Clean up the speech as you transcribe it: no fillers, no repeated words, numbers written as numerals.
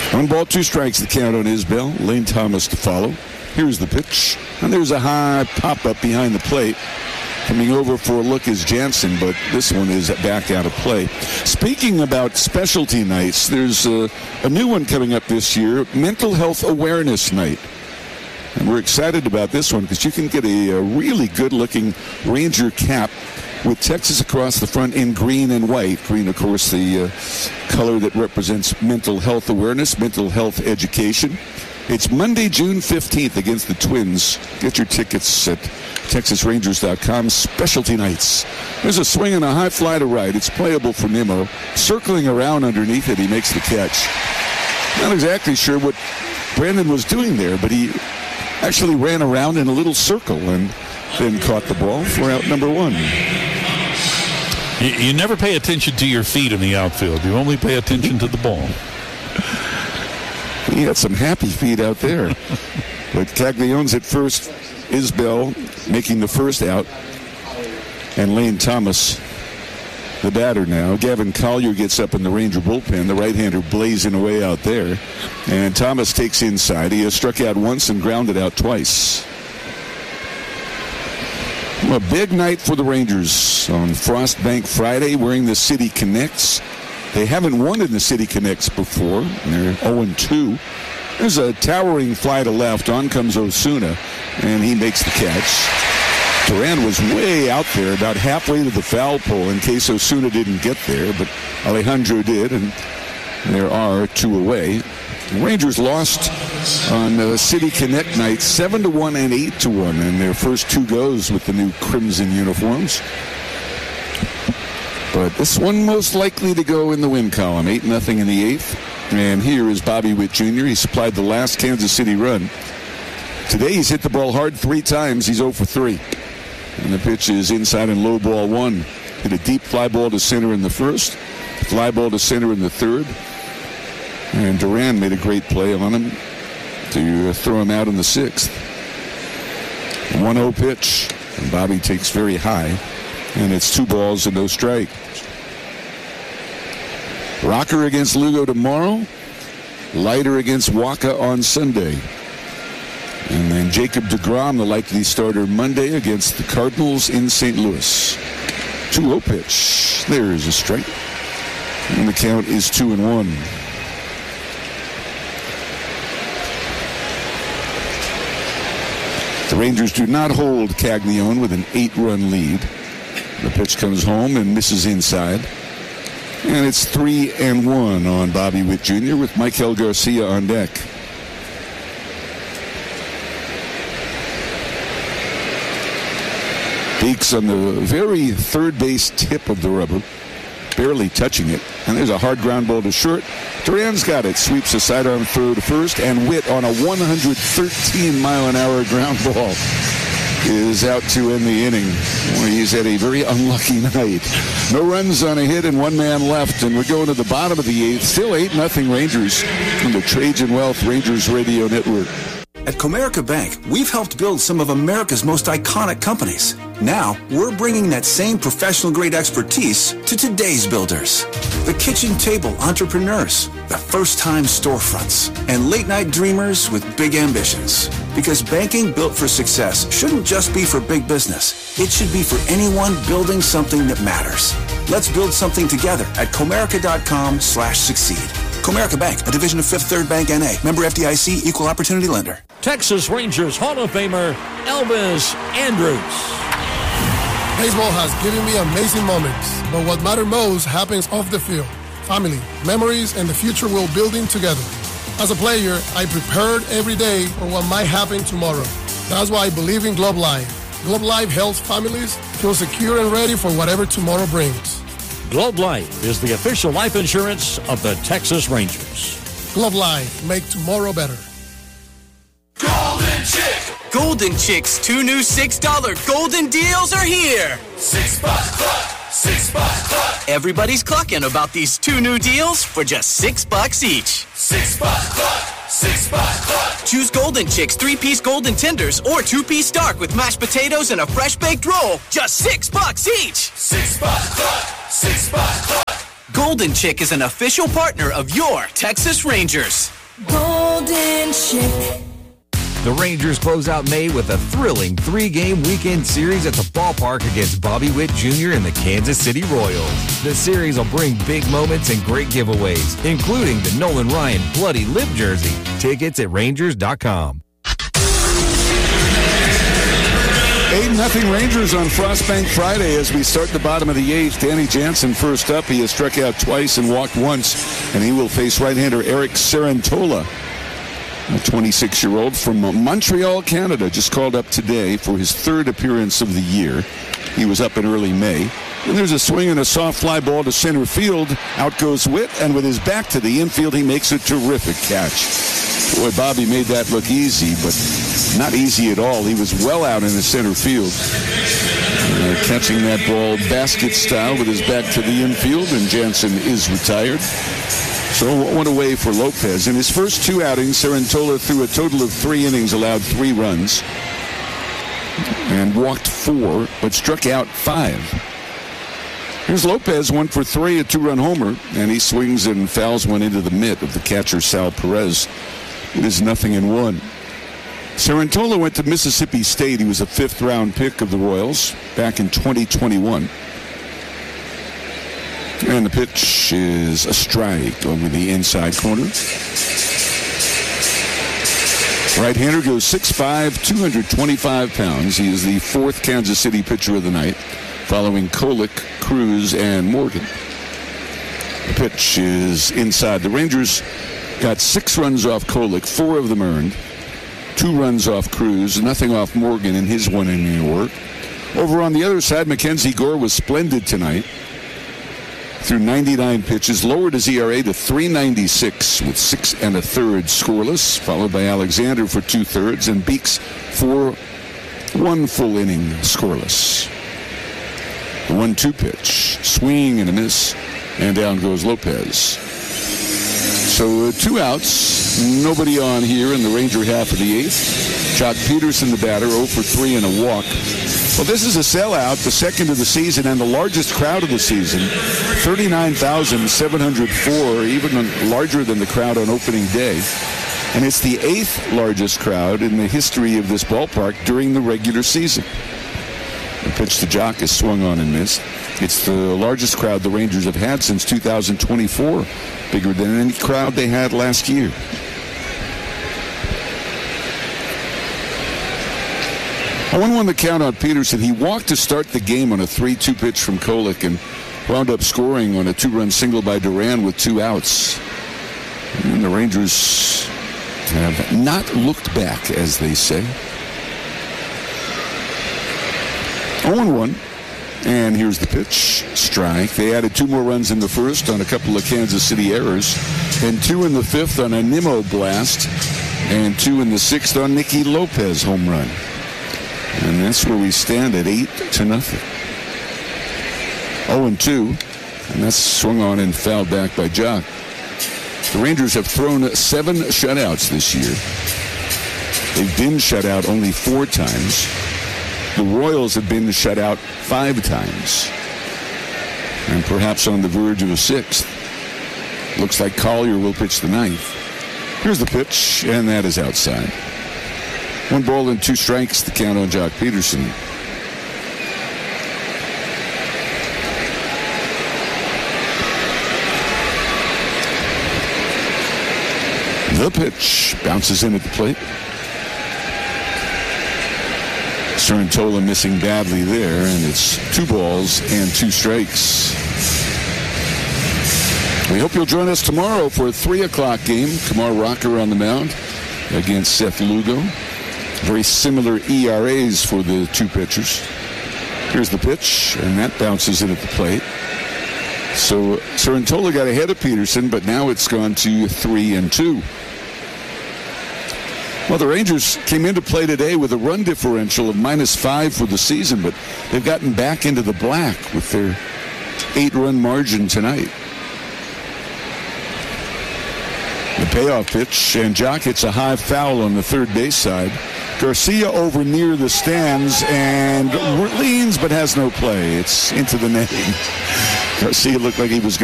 1 ball, 2 strikes, the count on Isbell. Lane Thomas to follow. Here's the pitch. And there's a high pop-up behind the plate. Coming over for a look is Jansen, but this one is back out of play. Speaking about specialty nights, there's a new one coming up this year, Mental Health Awareness Night. And we're excited about this one because you can get a really good-looking Ranger cap with Texas across the front in green and white. Green, of course, the color that represents mental health awareness, mental health education. It's Monday, June 15th against the Twins. Get your tickets at TexasRangers.com. Specialty nights. There's a swing and a high fly to right. It's playable for Nimmo. Circling around underneath it, he makes the catch. Not exactly sure what Brandon was doing there, but he actually ran around in a little circle and then caught the ball for out number 1. You never pay attention to your feet in the outfield. You only pay attention to the ball. He had some happy feet out there. But Caglianone's at first. Isbell making the first out. And Lane Thomas, the batter now. Gavin Collier gets up in the Ranger bullpen. The right-hander blazing away out there. And Thomas takes inside. He has struck out once and grounded out twice. A big night for the Rangers on Frost Bank Friday, wearing the City Connects. They haven't won in the City Connects before. They're 0-2. There's a towering fly to left. On comes Osuna, and he makes the catch. Duran was way out there, about halfway to the foul pole in case Osuna didn't get there, but Alejandro did, and there are 2 away. The Rangers lost on City Connect night 7-1 and 8-1 in their first 2 goes with the new Crimson uniforms. But this one most likely to go in the win column. 8-0 in the 8th. And here is Bobby Witt Jr. He supplied the last Kansas City run. Today he's hit the ball hard 3 times. He's 0 for 3. And the pitch is inside and low ball 1. Hit a deep fly ball to center in the first. Fly ball to center in the third. And Duran made a great play on him to throw him out in the 6th. 1-0 pitch. And Bobby takes very high. And it's 2 balls and no strike. Rocker against Lugo tomorrow. Leiter against Waka on Sunday. And then Jacob deGrom, the likely starter Monday against the Cardinals in St. Louis. 2-0 pitch. There is a strike. And the count is 2-1. The Rangers do not hold Caglianone with an 8-run lead. The pitch comes home and misses inside. And it's 3-1 on Bobby Witt Jr. with Michael Garcia on deck. Beeks on the very third base tip of the rubber, barely touching it. And there's a hard ground ball to short. Duran's got it. Sweeps a sidearm throw to first. And Witt on a 113-mile-an-hour ground ball is out to end the inning. Well, he's had a very unlucky night. No runs on a hit and 1 man left, and we're going to the bottom of the 8th. Still 8-0 Rangers on the Trajan Wealth Rangers Radio Network. At Comerica Bank, we've helped build some of America's most iconic companies. Now, we're bringing that same professional-grade expertise to today's builders. The kitchen table entrepreneurs, the first-time storefronts, and late-night dreamers with big ambitions. Because banking built for success shouldn't just be for big business. It should be for anyone building something that matters. Let's build something together at Comerica.com/succeed. Comerica Bank, a division of Fifth Third Bank N.A., member FDIC, equal opportunity lender. Texas Rangers Hall of Famer Elvis Andrus. Baseball has given me amazing moments, but what matters most happens off the field. Family, memories, and the future we're building together. As a player, I prepared every day for what might happen tomorrow. That's why I believe in Globe Life. Globe Life helps families feel secure and ready for whatever tomorrow brings. Globe Life is the official life insurance of the Texas Rangers. Globe Life, make tomorrow better. Golden Chick! Golden Chick's 2 new $6 golden deals are here! $6 cluck! $6 cluck! Everybody's clucking about these 2 new deals for just $6 each. $6 cluck! $6 cluck! Choose Golden Chick's 3-piece golden tenders or 2-piece dark with mashed potatoes and a fresh baked roll. Just $6 each. $6 cluck! $6 cluck! Golden Chick is an official partner of your Texas Rangers. Golden Chick. The Rangers close out May with a thrilling 3-game weekend series at the ballpark against Bobby Witt Jr. and the Kansas City Royals. The series will bring big moments and great giveaways, including the Nolan Ryan Bloody Lip jersey. Tickets at Rangers.com. 8-0 Rangers on Frostbank Friday as we start the bottom of the 8th. Danny Jansen first up. He has struck out twice and walked once, and he will face right-hander Eric Cerantola, a 26-year-old from Montreal, Canada, just called up today for his 3rd appearance of the year. He was up in early May. And there's a swing and a soft fly ball to center field. Out goes Witt, and with his back to the infield, he makes a terrific catch. Boy, Bobby made that look easy, but not easy at all. He was well out in the center field, catching that ball basket style with his back to the infield, and Jansen is retired. So one away for Lopez. In his first 2 outings, Cerantola threw a total of 3 innings, allowed 3 runs, and walked 4, but struck out 5. Here's Lopez, 1 for 3, a 2-run homer, and he swings and fouls one into the mitt of the catcher Sal Perez. It is 0-1. Cerantola went to Mississippi State. He was a 5th-round pick of the Royals back in 2021. And the pitch is a strike over the inside corner. Right-hander goes 6'5", 225 pounds. He is the 4th Kansas City pitcher of the night, following Kolick, Cruz, and Morgan. The pitch is inside. The Rangers got 6 runs off Kolick, 4 of them earned. 2 runs off Cruz, nothing off Morgan in his 1-inning work. Over on the other side, Mackenzie Gore was splendid tonight. Through 99 pitches, lowered his ERA to 3.96 with 6 1/3 scoreless, followed by Alexander for 2/3 and Beeks for 1 full inning scoreless. The 1-2 pitch, swing and a miss, and down goes Lopez. So 2 outs, nobody on here in the Ranger half of the 8th. Jock Peterson, the batter, 0 for 3 and a walk. Well, this is a sellout, the 2nd of the season, and the largest crowd of the season, 39,704, even larger than the crowd on opening day. And it's the 8th largest crowd in the history of this ballpark during the regular season. The pitch to Jock is swung on and missed. It's the largest crowd the Rangers have had since 2024, bigger than any crowd they had last year. I 1-1 the count on Peterson. He walked to start the game on a 3-2 pitch from Kolick and wound up scoring on a 2-run single by Duran with 2 outs. And the Rangers have not looked back, as they say. 0-1. And here's the pitch. Strike. They added 2 more runs in the first on a couple of Kansas City errors, and 2 in the 5th on a Nimmo blast, and 2 in the 6th on Nicky Lopez home run. And that's where we stand at 8-0. 0-2. And that's swung on and fouled back by Jock. The Rangers have thrown 7 shutouts this year. They've been shut out only 4 times. The Royals have been shut out 5 times. And perhaps on the verge of a 6th. Looks like Collier will pitch the 9th. Here's the pitch, and that is outside. 1 ball and 2 strikes, the count on Jock Peterson. The pitch bounces in at the plate. Cerantola missing badly there, and it's 2 balls and 2 strikes. We hope you'll join us tomorrow for a 3 o'clock game. Kumar Rocker on the mound against Seth Lugo. Very similar ERAs for the 2 pitchers. Here's the pitch, and that bounces in at the plate. So Cerantola got ahead of Peterson, but now it's gone to 3-2. Well, the Rangers came into play today with a run differential of -5 for the season, but they've gotten back into the black with their 8-run margin tonight. The payoff pitch, and Jock hits a high foul on the third base side. Garcia over near the stands and leans but has no play. It's into the net. Garcia looked like he was going